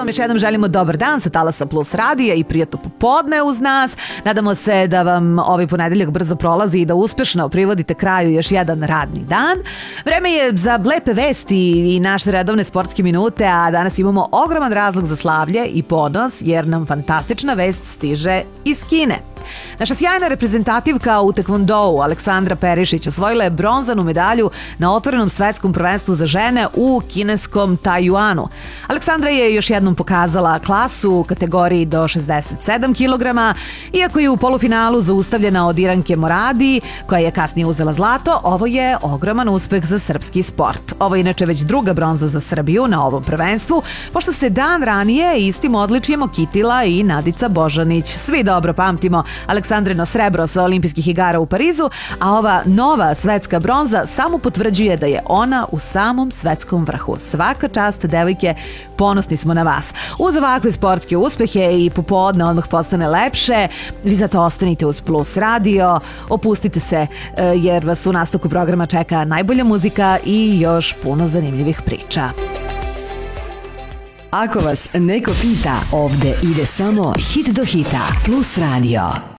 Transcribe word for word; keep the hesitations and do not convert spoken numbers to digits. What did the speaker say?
vam još jednom želimo dobar dan sa Talasa Plus radija i prijatno popodne uz nas. Nadamo se da vam ovaj ponedeljak brzo prolazi i da uspešno privodite kraju još jedan radni dan. Vreme je za lepe vesti i naše redovne sportske minute, a danas imamo ogroman razlog za slavlje i ponos jer nam fantastična vest stiže iz Kine. Naša sjajna reprezentativka u tekvondou Aleksandra Perišić osvojila je bronzanu medalju na otvorenom svetskom prvenstvu za žene u kineskom Tajuanu. Aleksandra je još jednom pokazala klasu u kategoriji do šezdeset sedam kilograma, iako je u polufinalu zaustavljena od Iranke Moradi, koja je kasnije uzela zlato. Ovo je ogroman uspeh za srpski sport. Ovo je inače već druga bronza za Srbiju na ovom prvenstvu, pošto se dan ranije istim odličijem okitila i Nadica Božanić. Svi dobro pamtimo Aleksandrino srebro sa olimpijskih igara u Parizu, a ova nova svetska bronza samo potvrđuje da je ona u samom svetskom vrhu. Svaka čast, devojke, ponosni smo na vas. Uz ovakve sportske uspehe i popodne odmah postane lepše, vi zato ostanite uz Plus radio, opustite se jer vas u nastavku programa čeka najbolja muzika i još puno zanimljivih priča. Ako vas neko pita, ovde ide samo hit do hita. Plus radio.